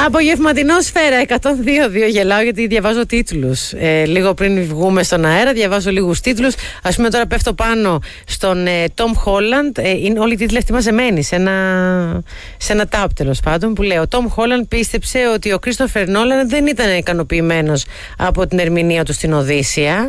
Απογευματινό Σφαίρα 102-2. Γελάω γιατί διαβάζω τίτλους. Λίγο πριν βγούμε στον αέρα, διαβάζω λίγους τίτλους. Ας πούμε, τώρα πέφτω πάνω στον Tom Holland. Είναι όλοι οι τίτλοι αυτοί μαζεμένοι σε ένα tab, τέλος πάντων, που λέει: ο Tom Holland πίστεψε ότι ο Christopher Nolan δεν ήταν ικανοποιημένος από την ερμηνεία του στην Οδύσσεια.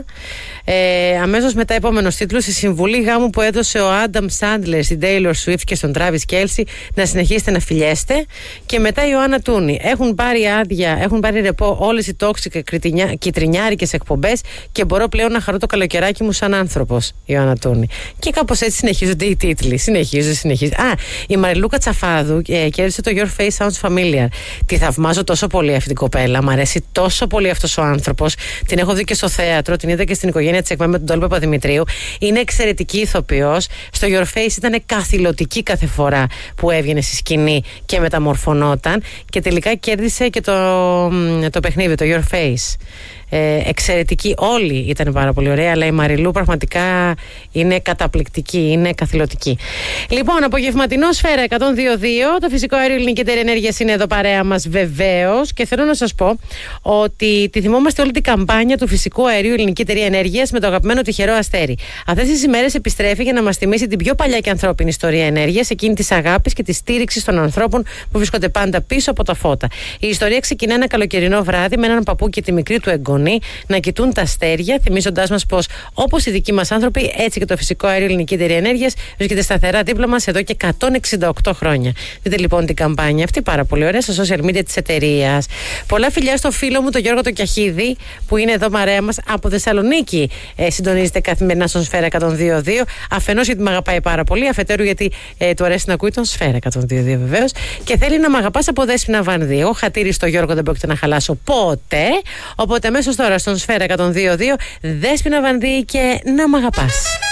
Αμέσως μετά, επόμενος τίτλος: η συμβουλή γάμου που έδωσε ο Adam Sandler στην Taylor Swift και στον Travis Kelce, να συνεχίσετε να φιλιέστε. Και μετά η Ιωάννα Τούνη: έχουν πάρει άδεια, έχουν πάρει ρεπό όλες οι toxic κιτρινιάρικες εκπομπές και μπορώ πλέον να χαρώ το καλοκαιράκι μου σαν άνθρωπος. Ιωάννα Τούνη. Και κάπως έτσι συνεχίζονται οι τίτλοι. Συνεχίζει. Η Μαριλού Κατσαφάδου κέρδισε το Your Face Sounds Familiar. Τη θαυμάζω τόσο πολύ αυτή την κοπέλα. Μ' αρέσει τόσο πολύ αυτός ο άνθρωπος. Την έχω δει και στο θέατρο, την είδα και στην οικογένεια της εκμέ με τον Τόλου Παπαδημητρίου. Είναι εξαιρετική ηθοποιός. Στο Your Face ήταν καθηλωτική κάθε φορά που έβγαινε στη σκηνή και μεταμορφωνόταν. Και τελικά κέρδισε και το παιχνίδι, το Your Face. Εξαιρετική, όλοι ήταν πάρα πολύ ωραία, αλλά η Μαριλού πραγματικά είναι καταπληκτική, είναι καθηλωτική. Λοιπόν, απογευματινό Σφαίρα 102-2. Το φυσικό αέριο Ελληνική Εταιρεία Ενέργειας είναι εδώ παρέα μας, βεβαίως. Και θέλω να σας πω ότι τη θυμόμαστε όλη την καμπάνια του φυσικού αερίου Ελληνική Εταιρεία Ενέργειας με το αγαπημένο τυχερό αστέρι. Αυτές τις ημέρες επιστρέφει για να μας θυμίσει την πιο παλιά και ανθρώπινη ιστορία ενέργειας, εκείνη της αγάπης και της στήριξης των ανθρώπων που βρίσκονται πάντα πίσω από τα φώτα. Η ιστορία ξεκινά ένα καλοκαιρινό βράδυ με έναν παππού και τη μικρή του εγγονή να κοιτούν τα αστέρια, θυμίζοντάς μας πως όπως οι δικοί μας άνθρωποι, έτσι και το φυσικό αέριο Ελληνική Εταιρεία Ενέργειας βρίσκεται σταθερά δίπλα μας εδώ και 168 χρόνια. Δείτε λοιπόν την καμπάνια αυτή, πάρα πολύ ωραία, στα social media της εταιρείας. Πολλά φιλιά στο φίλο μου, τον Γιώργο τον Κιαχίδη, που είναι εδώ μαρέα μας από Θεσσαλονίκη. Συντονίζεται καθημερινά στον Σφαίρα 102-2. Αφενός γιατί με αγαπάει πάρα πολύ, αφετέρου γιατί του αρέσει να ακούει τον Σφαίρα 102-2 βεβαίως. Και θέλει να μ' αγαπάς από Δέσποινα Βανδύ. Εγώ χατήρι στο Γιώργο δεν πρόκειται να χαλάσω ποτέ. Οπότε αμέσως τώρα στον Σφαίρα 102-2, Δέσποινα Βανδύ και να μ' αγαπάς.